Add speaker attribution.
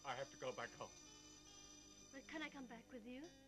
Speaker 1: I have to go back home.
Speaker 2: But can I come back with you?